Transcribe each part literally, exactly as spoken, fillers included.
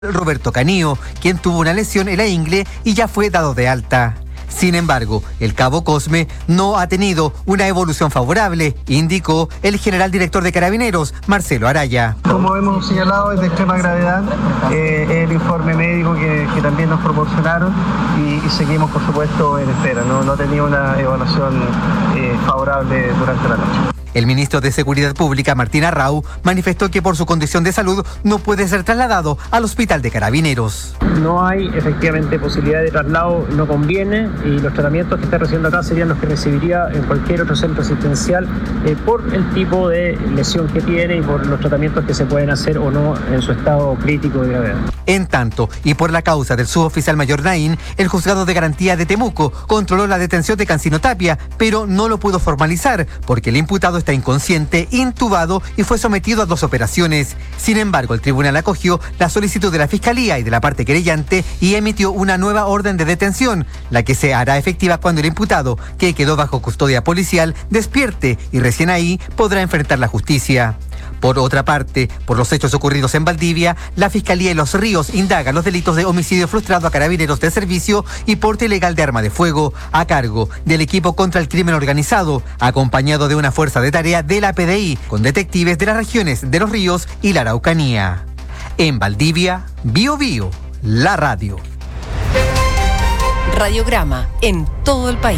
Roberto Canío, quien tuvo una lesión en la ingle y ya fue dado de alta. Sin embargo, el cabo Cosme no ha tenido una evolución favorable, indicó el general director de Carabineros, Marcelo Araya. Como hemos señalado, es de extrema gravedad eh, el informe médico que, que también nos proporcionaron y, y seguimos, por supuesto, en espera. No, no ha tenido una evaluación eh, favorable durante la noche. El ministro de Seguridad Pública, Martín Arrau, manifestó que por su condición de salud no puede ser trasladado al hospital de Carabineros. No hay efectivamente posibilidad de traslado, no conviene, y los tratamientos que está recibiendo acá serían los que recibiría en cualquier otro centro asistencial eh, por el tipo de lesión que tiene y por los tratamientos que se pueden hacer o no en su estado crítico de gravedad. En tanto, y por la causa del suboficial mayor Naín, el juzgado de garantía de Temuco controló la detención de Cancino Tapia, pero no lo pudo formalizar porque el imputado está inconsciente, intubado y fue sometido a dos operaciones. Sin embargo, el tribunal acogió la solicitud de la Fiscalía y de la parte querellante y emitió una nueva orden de detención, la que se hará efectiva cuando el imputado, que quedó bajo custodia policial, despierte y recién ahí podrá enfrentar la justicia. Por otra parte, por los hechos ocurridos en Valdivia, la Fiscalía de Los Ríos indaga los delitos de homicidio frustrado a carabineros de servicio y porte ilegal de arma de fuego, a cargo del equipo contra el crimen organizado, acompañado de una fuerza de tarea de la P D I, con detectives de las regiones de Los Ríos y la Araucanía. En Valdivia, Bio Bio, la radio. Radiograma en todo el país.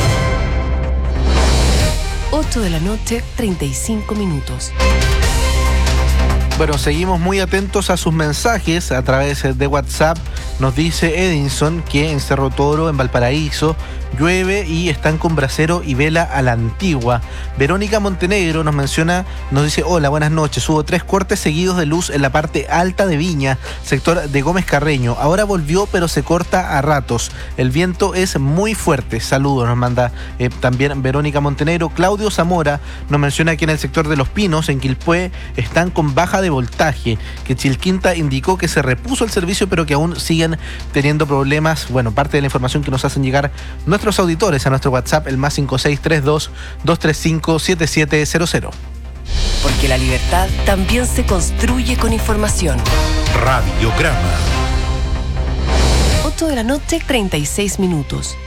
ocho de la noche, treinta y cinco minutos. Bueno, seguimos muy atentos a sus mensajes a través de WhatsApp. Nos dice Edinson que en Cerro Toro, en Valparaíso, llueve y están con brasero y vela a la antigua. Verónica Montenegro nos menciona, nos dice: hola, buenas noches. Hubo tres cortes seguidos de luz en la parte alta de Viña, sector de Gómez Carreño. Ahora volvió, pero se corta a ratos. El viento es muy fuerte. Saludos, nos manda eh, también Verónica Montenegro. Claudio Zamora nos menciona que en el sector de Los Pinos, en Quilpué, están con baja de voltaje, que Chilquinta indicó que se repuso el servicio, pero que aún siguen teniendo problemas. Bueno, parte de la información que nos hacen llegar nuestros auditores a nuestro WhatsApp, el más cinco seis tres dos, dos tres cinco, siete siete cero cero. Porque la libertad también se construye con información. Radiograma. ocho de la noche, treinta y seis minutos.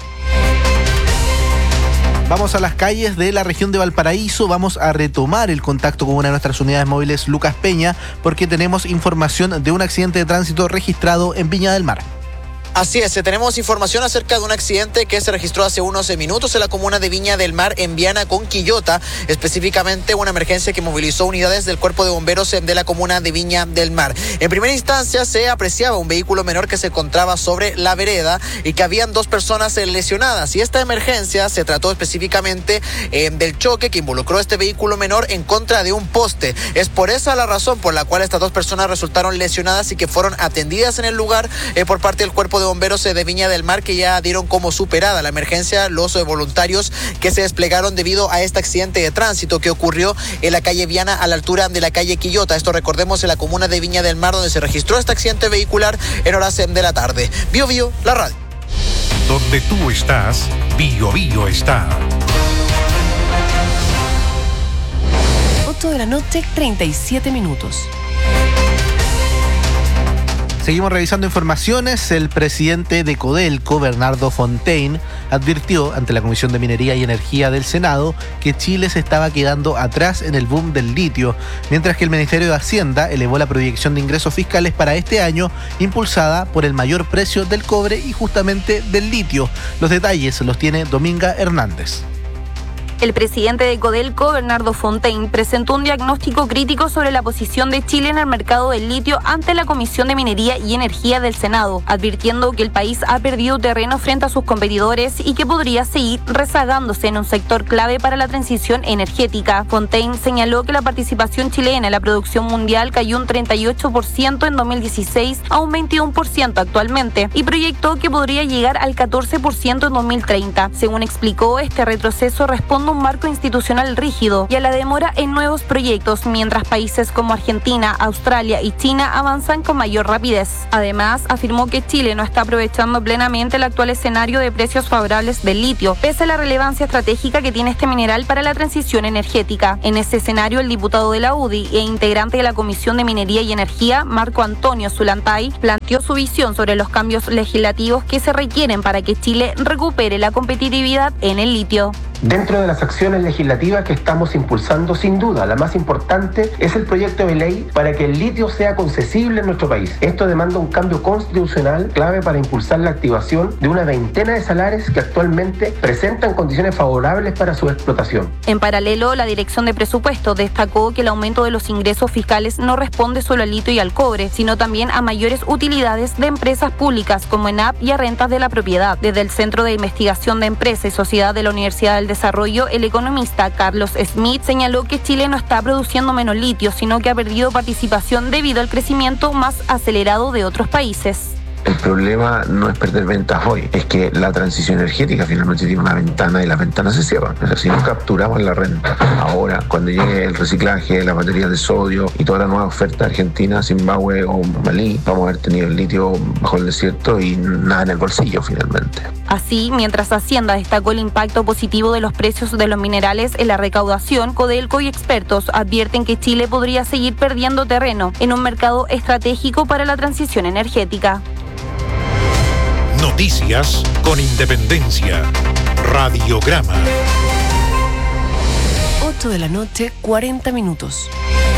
Vamos a las calles de la región de Valparaíso, vamos a retomar el contacto con una de nuestras unidades móviles, Lucas Peña, porque tenemos información de un accidente de tránsito registrado en Viña del Mar. Así es, tenemos información acerca de un accidente que se registró hace unos minutos en la comuna de Viña del Mar, en Viana con Quillota, específicamente una emergencia que movilizó unidades del Cuerpo de Bomberos de la comuna de Viña del Mar. En primera instancia se apreciaba un vehículo menor que se encontraba sobre la vereda y que habían dos personas lesionadas, y esta emergencia se trató específicamente eh, del choque que involucró a este vehículo menor en contra de un poste. Es por esa la razón por la cual estas dos personas resultaron lesionadas y que fueron atendidas en el lugar eh, por parte del Cuerpo de Bomberos de Viña del Mar, que ya dieron como superada la emergencia los voluntarios que se desplegaron debido a este accidente de tránsito que ocurrió en la calle Viana a la altura de la calle Quillota. Esto, recordemos, en la comuna de Viña del Mar, donde se registró este accidente vehicular en horas de la tarde. Bio Bio, la radio. Donde tú estás, Bio Bio está. ocho de la noche, treinta y siete minutos. Seguimos revisando informaciones. El presidente de Codelco, Bernardo Fontaine, advirtió ante la Comisión de Minería y Energía del Senado que Chile se estaba quedando atrás en el boom del litio, mientras que el Ministerio de Hacienda elevó la proyección de ingresos fiscales para este año, impulsada por el mayor precio del cobre y justamente del litio. Los detalles los tiene Dominga Hernández. El presidente de Codelco, Bernardo Fontaine, presentó un diagnóstico crítico sobre la posición de Chile en el mercado del litio ante la Comisión de Minería y Energía del Senado, advirtiendo que el país ha perdido terreno frente a sus competidores y que podría seguir rezagándose en un sector clave para la transición energética. Fontaine señaló que la participación chilena en la producción mundial cayó un treinta y ocho por ciento en dos mil dieciséis a un veintiuno por ciento actualmente y proyectó que podría llegar al catorce por ciento en dos mil treinta. Según explicó, este retroceso responde enfrentando un marco institucional rígido y a la demora en nuevos proyectos, mientras países como Argentina, Australia y China avanzan con mayor rapidez. Además, afirmó que Chile no está aprovechando plenamente el actual escenario de precios favorables del litio, pese a la relevancia estratégica que tiene este mineral para la transición energética. En ese escenario, el diputado de la U D I e integrante de la Comisión de Minería y Energía, Marco Antonio Zulantay, planteó su visión sobre los cambios legislativos que se requieren para que Chile recupere la competitividad en el litio. Dentro de las acciones legislativas que estamos impulsando, sin duda, la más importante es el proyecto de ley para que el litio sea concesible en nuestro país. Esto demanda un cambio constitucional clave para impulsar la activación de una veintena de salares que actualmente presentan condiciones favorables para su explotación. En paralelo, la Dirección de Presupuesto destacó que el aumento de los ingresos fiscales no responde solo al litio y al cobre, sino también a mayores utilidades de empresas públicas como ENAP y a rentas de la propiedad. Desde el Centro de Investigación de Empresa y Sociedad de la Universidad del Desarrollo, el economista Carlos Smith señaló que Chile no está produciendo menos litio, sino que ha perdido participación debido al crecimiento más acelerado de otros países. El problema no es perder ventas hoy, es que la transición energética finalmente tiene una ventana y las ventanas se cierran. O sea, si no capturamos la renta ahora, cuando llegue el reciclaje, las baterías de sodio y toda la nueva oferta de Argentina, Zimbabue o Malí, vamos a haber tenido el litio bajo el desierto y nada en el bolsillo finalmente. Así, mientras Hacienda destacó el impacto positivo de los precios de los minerales en la recaudación, Codelco y expertos advierten que Chile podría seguir perdiendo terreno en un mercado estratégico para la transición energética. Noticias con independencia. Radiograma. ocho de la noche, cuarenta minutos.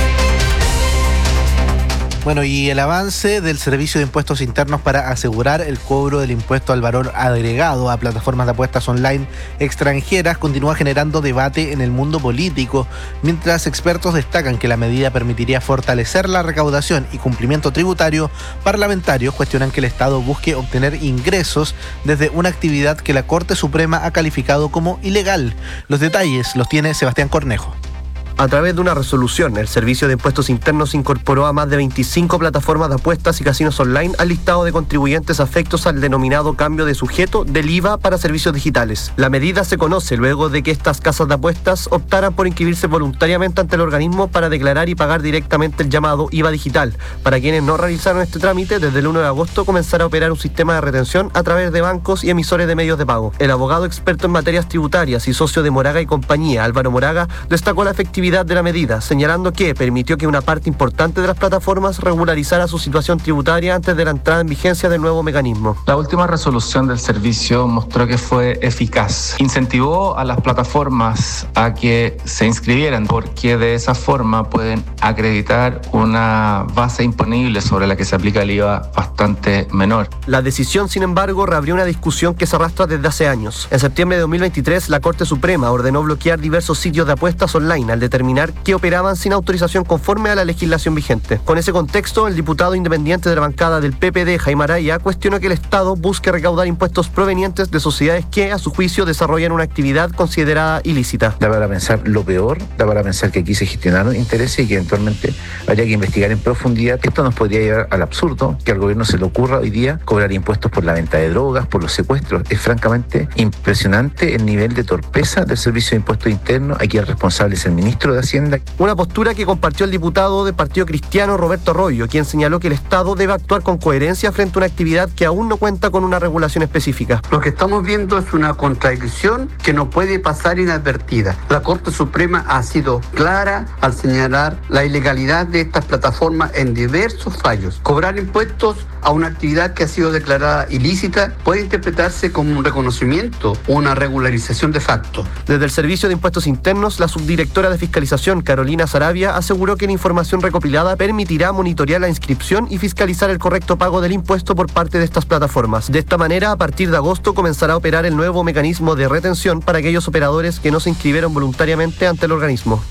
Bueno, y el avance del Servicio de Impuestos Internos para asegurar el cobro del impuesto al valor agregado a plataformas de apuestas online extranjeras continúa generando debate en el mundo político, mientras expertos destacan que la medida permitiría fortalecer la recaudación y cumplimiento tributario. Parlamentarios cuestionan que el Estado busque obtener ingresos desde una actividad que la Corte Suprema ha calificado como ilegal. Los detalles los tiene Sebastián Cornejo. A través de una resolución, el Servicio de Impuestos Internos incorporó a más de veinticinco plataformas de apuestas y casinos online al listado de contribuyentes afectos al denominado cambio de sujeto del I V A para servicios digitales. La medida se conoce luego de que estas casas de apuestas optaran por inscribirse voluntariamente ante el organismo para declarar y pagar directamente el llamado I V A digital. Para quienes no realizaron este trámite, desde el uno de agosto comenzará a operar un sistema de retención a través de bancos y emisores de medios de pago. El abogado experto en materias tributarias y socio de Moraga y compañía, Álvaro Moraga, destacó la efectividad de la medida, señalando que permitió que una parte importante de las plataformas regularizara su situación tributaria antes de la entrada en vigencia del nuevo mecanismo. La última resolución del servicio mostró que fue eficaz. Incentivó a las plataformas a que se inscribieran porque de esa forma pueden acreditar una base imponible sobre la que se aplica el I V A bastante menor. La decisión, sin embargo, reabrió una discusión que se arrastra desde hace años. En septiembre de dos mil veintitrés, la Corte Suprema ordenó bloquear diversos sitios de apuestas online al determinar que operaban sin autorización conforme a la legislación vigente. Con ese contexto, el diputado independiente de la bancada del P P D, Jaime Araya, cuestionó que el Estado busque recaudar impuestos provenientes de sociedades que, a su juicio, desarrollan una actividad considerada ilícita. Da para pensar lo peor, da para pensar que aquí se gestionaron intereses y que eventualmente habría que investigar en profundidad. Esto nos podría llevar al absurdo que al gobierno se le ocurra hoy día cobrar impuestos por la venta de drogas, por los secuestros. Es francamente impresionante el nivel de torpeza del Servicio de Impuestos Internos. Aquí el responsable es el ministro de Hacienda. Una postura que compartió el diputado del Partido Cristiano, Roberto Arroyo, quien señaló que el Estado debe actuar con coherencia frente a una actividad que aún no cuenta con una regulación específica. Lo que estamos viendo es una contradicción que no puede pasar inadvertida. La Corte Suprema ha sido clara al señalar la ilegalidad de estas plataformas en diversos fallos. Cobrar impuestos a una actividad que ha sido declarada ilícita puede interpretarse como un reconocimiento o una regularización de facto. Desde el Servicio de Impuestos Internos, la subdirectora de Fiscalización, Carolina Sarabia, aseguró que la información recopilada permitirá monitorear la inscripción y fiscalizar el correcto pago del impuesto por parte de estas plataformas. De esta manera, a partir de agosto comenzará a operar el nuevo mecanismo de retención para aquellos operadores que no se inscribieron voluntariamente ante el organismo.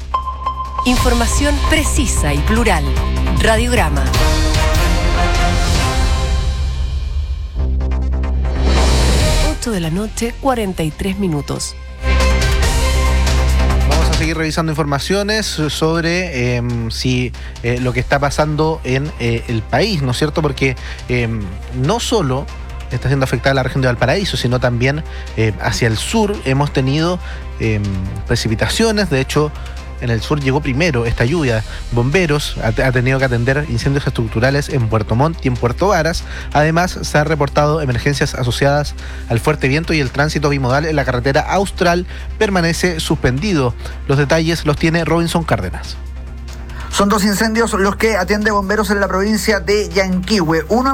Información precisa y plural. Radiograma. ocho de la noche, cuarenta y tres minutos. Vamos a seguir revisando informaciones sobre eh, si eh, lo que está pasando en eh, el país, ¿no es cierto? Porque eh, no solo está siendo afectada la región de Valparaíso, sino también eh, hacia el sur hemos tenido eh, precipitaciones. De hecho, en el sur llegó primero esta lluvia. Bomberos ha, ha tenido que atender incendios estructurales en Puerto Montt y en Puerto Varas. Además, se han reportado emergencias asociadas al fuerte viento y el tránsito bimodal en la carretera Austral permanece suspendido. Los detalles los tiene Robinson Cárdenas. Son dos incendios los que atiende Bomberos en la provincia de Yanquihue. Uno